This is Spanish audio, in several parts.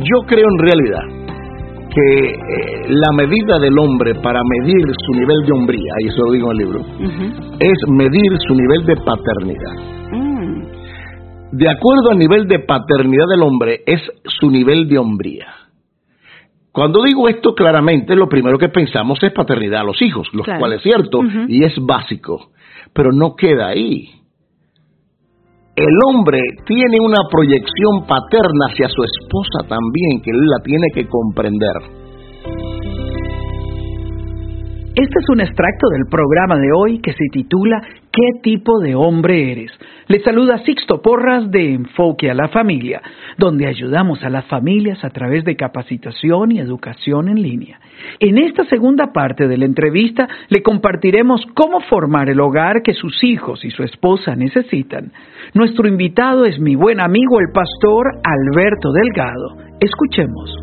Yo creo en realidad que la medida del hombre para medir su nivel de hombría, y eso lo digo en el libro, es medir su nivel de paternidad. De acuerdo al nivel de paternidad del hombre, es su nivel de hombría. Cuando digo esto claramente, lo primero que pensamos es paternidad a los hijos, lo cual es cierto y es básico, pero no queda ahí. El hombre tiene una proyección paterna hacia su esposa también, que él la tiene que comprender. Este es un extracto del programa de hoy que se titula ¿Qué tipo de hombre eres? Les saluda Sixto Porras de Enfoque a la Familia, donde ayudamos a las familias a través de capacitación y educación en línea. En esta segunda parte de la entrevista le compartiremos cómo formar el hogar que sus hijos y su esposa necesitan. Nuestro invitado es mi buen amigo el pastor Alberto Delgado. Escuchemos.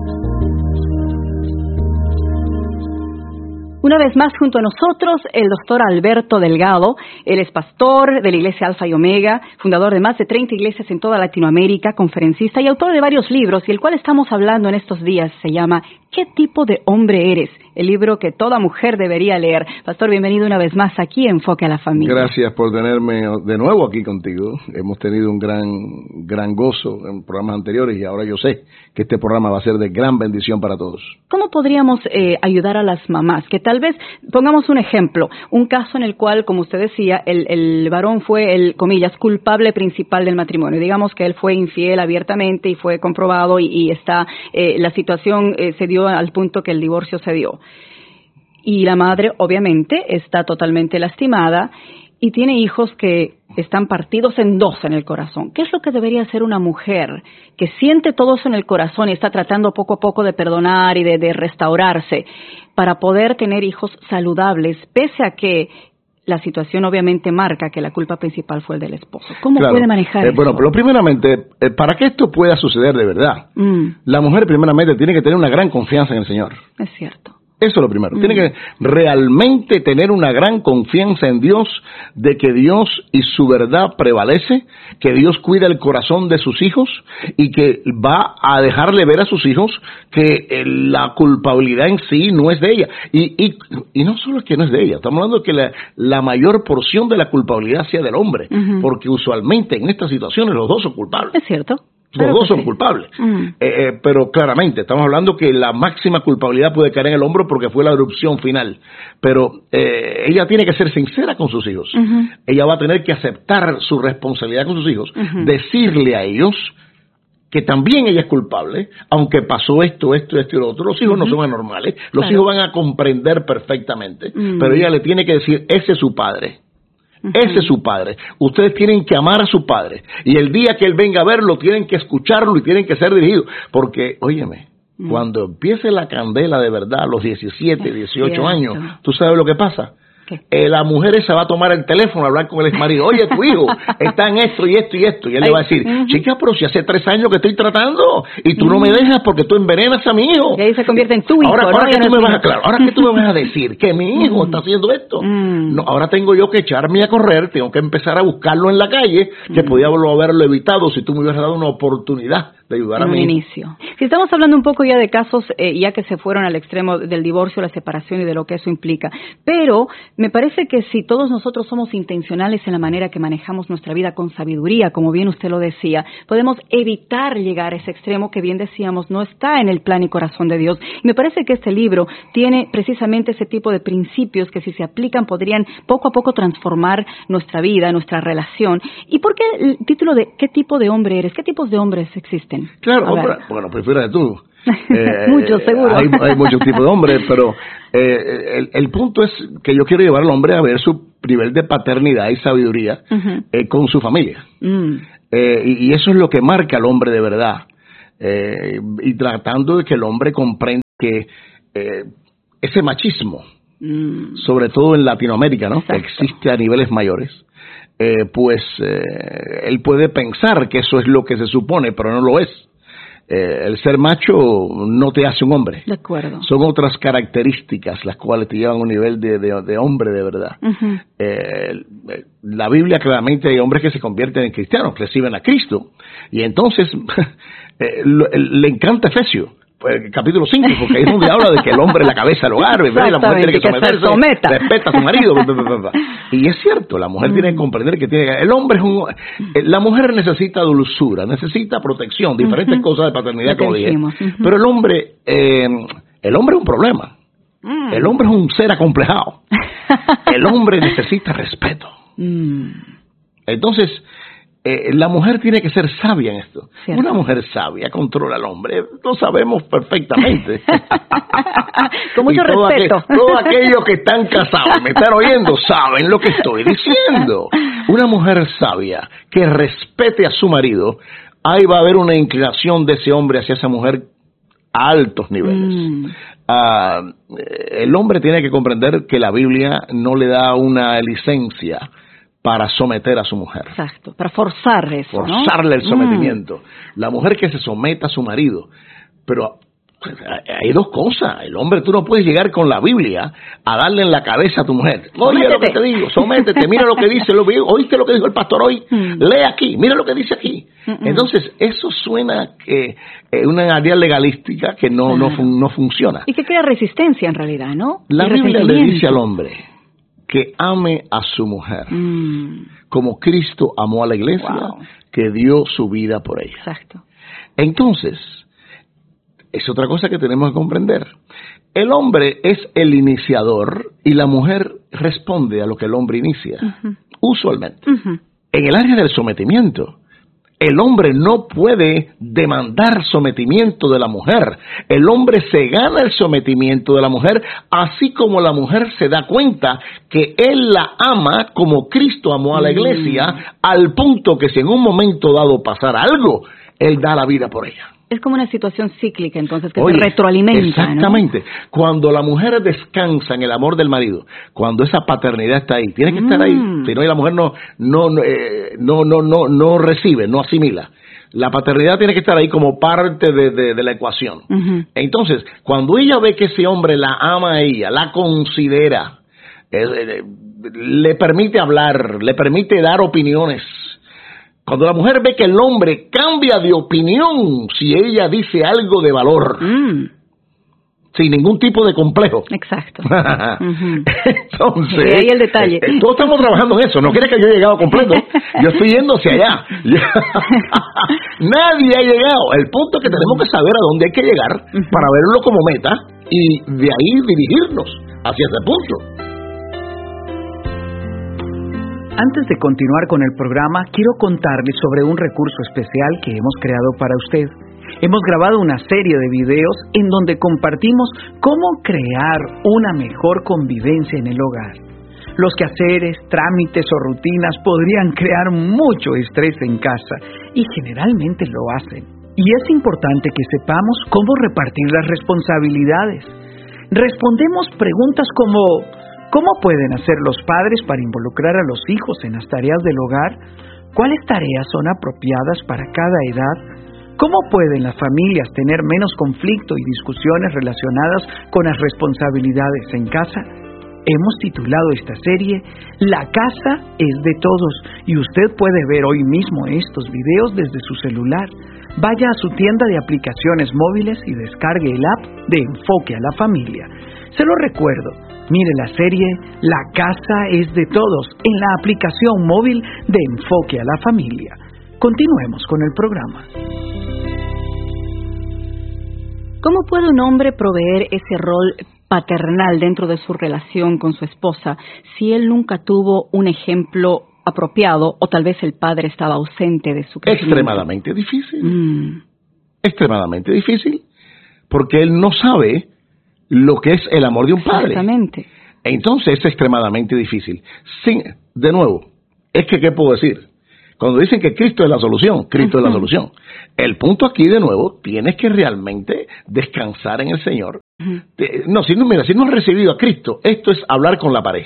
Una vez más junto a nosotros el doctor Alberto Delgado. Él es pastor de la Iglesia Alfa y Omega, fundador de más de 30 iglesias en toda Latinoamérica, conferencista y autor de varios libros, y el cual estamos hablando en estos días se llama ¿Qué tipo de hombre eres? El libro que toda mujer debería leer. Pastor, bienvenido una vez más aquí en Enfoque a la Familia. Gracias por tenerme de nuevo aquí contigo. Hemos tenido un gran gozo en programas anteriores y ahora yo sé que este programa va a ser de gran bendición para todos. ¿Cómo podríamos ayudar a las mamás? Que tal vez, pongamos un ejemplo, un caso en el cual, como usted decía, el varón fue el, comillas, culpable principal del matrimonio. Digamos que él fue infiel abiertamente y fue comprobado y está, la situación se dio al punto que el divorcio se dio. Y la madre, obviamente, está totalmente lastimada y tiene hijos que están partidos en dos en el corazón. ¿Qué es lo que debería hacer una mujer que siente todo eso en el corazón y está tratando poco a poco de perdonar y de restaurarse para poder tener hijos saludables, pese a que la situación obviamente marca que la culpa principal fue el del esposo? ¿Cómo puede manejar eso? Bueno, pero primeramente, para que esto pueda suceder de verdad, la mujer primeramente tiene que tener una gran confianza en el Señor. Es cierto. Eso es lo primero. Tiene que realmente tener una gran confianza en Dios, de que Dios y su verdad prevalece, que Dios cuida el corazón de sus hijos y que va a dejarle ver a sus hijos que la culpabilidad en sí no es de ella. Y no solo es que no es de ella, estamos hablando de que la mayor porción de la culpabilidad sea del hombre, porque usualmente en estas situaciones los dos son culpables. Es cierto. Los dos son culpables, pero claramente estamos hablando que la máxima culpabilidad puede caer en el hombro porque fue la erupción final, pero ella tiene que ser sincera con sus hijos. Ella va a tener que aceptar su responsabilidad con sus hijos, decirle a ellos que también ella es culpable, aunque pasó esto y lo otro. Los hijos no son anormales, los hijos van a comprender perfectamente, pero ella le tiene que decir, ese es su padre. Ese es su padre. Ustedes tienen que amar a su padre. Y el día que él venga a verlo, tienen que escucharlo y tienen que ser dirigidos. Porque, óyeme, cuando empiece la candela de verdad, a los 17, 18 años, ¿tú sabes lo que pasa? La mujer esa va a tomar el teléfono a hablar con el exmarido. Oye, tu hijo está en esto y esto y esto. Y él le va a decir, chica, pero si hace 3 años que estoy tratando y tú no me dejas porque tú envenenas a mi hijo. Y ahí se convierte en tu hijo. Ahora que tú me vas a decir que mi hijo está haciendo esto. No, ahora tengo yo que echarme a correr, tengo que empezar a buscarlo en la calle, que podía haberlo evitado si tú me hubieras dado una oportunidad de ayudar a mí. Inicio. Si estamos hablando un poco ya de casos, ya que se fueron al extremo del divorcio, la separación y de lo que eso implica, pero me parece que si todos nosotros somos intencionales en la manera que manejamos nuestra vida con sabiduría, como bien usted lo decía, podemos evitar llegar a ese extremo que bien decíamos no está en el plan y corazón de Dios. Y me parece que este libro tiene precisamente ese tipo de principios que si se aplican podrían poco a poco transformar nuestra vida, nuestra relación. ¿Y por qué el título de ¿Qué tipo de hombre eres? ¿Qué tipos de hombres existen? Claro, bueno, pues fíjate tú. Muchos, seguro. Hay muchos tipos de hombres, pero el punto es que yo quiero llevar al hombre a ver su nivel de paternidad y sabiduría con su familia. Y eso es lo que marca al hombre de verdad. Y tratando de que el hombre comprenda que ese machismo, sobre todo en Latinoamérica, ¿no? Que existe a niveles mayores, él puede pensar que eso es lo que se supone, pero no lo es. El ser macho no te hace un hombre. De acuerdo. Son otras características las cuales te llevan a un nivel de hombre de verdad. La Biblia claramente hay hombres que se convierten en cristianos, que reciben a Cristo. Y entonces le encanta Efesios. Capítulo 5, porque ahí es donde habla de que el hombre es la cabeza del hogar, ¿verdad? Y la mujer tiene que someterse, respeta a su marido. Y es cierto, la mujer tiene que comprender que el hombre la mujer necesita dulzura, necesita protección, diferentes cosas de paternidad, como dije. Pero el hombre es un problema. El hombre es un ser acomplejado. El hombre necesita respeto. Entonces, la mujer tiene que ser sabia en esto. Cierto. Una mujer sabia controla al hombre, lo sabemos perfectamente. Con mucho respeto. Todos aquellos que están casados, me están oyendo, saben lo que estoy diciendo. Una mujer sabia que respete a su marido, ahí va a haber una inclinación de ese hombre hacia esa mujer a altos niveles. El hombre tiene que comprender que la Biblia no le da una licencia para someter a su mujer. Exacto, para forzar eso, forzarle el sometimiento. La mujer que se someta a su marido. Pero hay dos cosas. El hombre, tú no puedes llegar con la Biblia a darle en la cabeza a tu mujer. Oye lo que te digo, sométete, mira lo que dice, oíste lo que dijo el pastor hoy, lee aquí, mira lo que dice aquí. Entonces, eso suena que una área legalística que no funciona. Y que crea resistencia en realidad, ¿no? La Biblia le dice al hombre que ame a su mujer, como Cristo amó a la iglesia, que dio su vida por ella. Exacto. Entonces, es otra cosa que tenemos que comprender. El hombre es el iniciador y la mujer responde a lo que el hombre inicia, usualmente. En el área del sometimiento, el hombre no puede demandar sometimiento de la mujer. El hombre se gana el sometimiento de la mujer, así como la mujer se da cuenta que él la ama como Cristo amó a la iglesia, al punto que si en un momento dado pasara algo, él da la vida por ella. Es como una situación cíclica, entonces, que se retroalimenta. Exactamente. ¿No? Cuando la mujer descansa en el amor del marido, cuando esa paternidad está ahí, tiene que estar ahí. Si no, y la mujer no recibe, no asimila. La paternidad tiene que estar ahí como parte de la ecuación. Entonces, cuando ella ve que ese hombre la ama a ella, la considera, le permite hablar, le permite dar opiniones. Cuando la mujer ve que el hombre cambia de opinión si ella dice algo de valor, sin ningún tipo de complejo. Exacto. Entonces, y ahí el detalle. Todos estamos trabajando en eso. No crees que yo he llegado completo. Yo estoy yendo hacia allá. Nadie ha llegado. El punto es que tenemos que saber a dónde hay que llegar para verlo como meta y de ahí dirigirnos hacia ese punto. Antes de continuar con el programa, quiero contarles sobre un recurso especial que hemos creado para usted. Hemos grabado una serie de videos en donde compartimos cómo crear una mejor convivencia en el hogar. Los quehaceres, trámites o rutinas podrían crear mucho estrés en casa y generalmente lo hacen. Y es importante que sepamos cómo repartir las responsabilidades. Respondemos preguntas como: ¿cómo pueden hacer los padres para involucrar a los hijos en las tareas del hogar? ¿Cuáles tareas son apropiadas para cada edad? ¿Cómo pueden las familias tener menos conflicto y discusiones relacionadas con las responsabilidades en casa? Hemos titulado esta serie La casa es de todos y usted puede ver hoy mismo estos videos desde su celular. Vaya a su tienda de aplicaciones móviles y descargue el app de Enfoque a la Familia. Se lo recuerdo, mire la serie La casa es de todos en la aplicación móvil de Enfoque a la Familia. Continuemos con el programa. ¿Cómo puede un hombre proveer ese rol paternal dentro de su relación con su esposa si él nunca tuvo un ejemplo apropiado o tal vez el padre estaba ausente de su crecimiento? Extremadamente difícil. Extremadamente difícil, porque él no sabe lo que es el amor de un padre. Exactamente. Entonces es extremadamente difícil. Sí, de nuevo, es que ¿qué puedo decir? Cuando dicen que Cristo es la solución, Cristo es la solución. El punto aquí, de nuevo, tienes que realmente descansar en el Señor. Si no has recibido a Cristo, esto es hablar con la pared.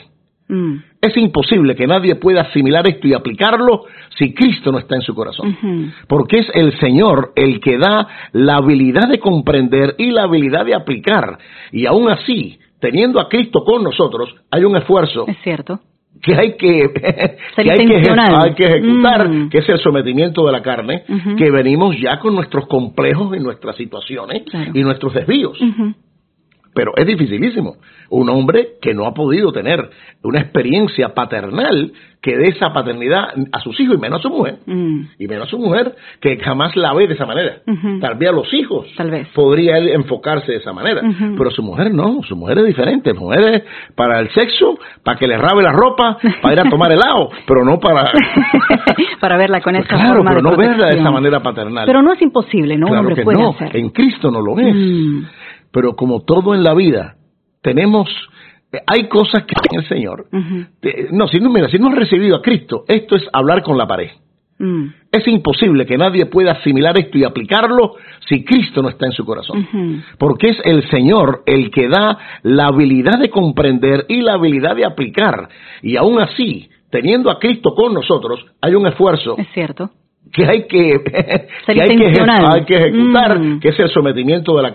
Es imposible que nadie pueda asimilar esto y aplicarlo si Cristo no está en su corazón. Porque es el Señor el que da la habilidad de comprender y la habilidad de aplicar. Y aún así, teniendo a Cristo con nosotros, hay un esfuerzo. Es cierto. Que hay que ejecutar, que es el sometimiento de la carne, que venimos ya con nuestros complejos y nuestras situaciones y nuestros desvíos. Pero es dificilísimo. Un hombre que no ha podido tener una experiencia paternal que dé esa paternidad a sus hijos, y menos a su mujer. Y menos a su mujer, que jamás la ve de esa manera. Tal vez a los hijos podría él enfocarse de esa manera. Pero su mujer no, su mujer es diferente. Su mujer es para el sexo, para que le rabe la ropa, para ir a tomar helado, pero no para... para verla con esa forma de pero no verla de esa manera paternal. Pero no es imposible, ¿no? Claro Un hombre que puede no, hacerlo. en Cristo no lo es. Pero como todo en la vida, hay cosas que en el Señor. Si no has recibido a Cristo, esto es hablar con la pared. Es imposible que nadie pueda asimilar esto y aplicarlo si Cristo no está en su corazón. Porque es el Señor el que da la habilidad de comprender y la habilidad de aplicar. Y aún así, teniendo a Cristo con nosotros, hay un esfuerzo. Es cierto. Que hay que ejecutar, que es el sometimiento de la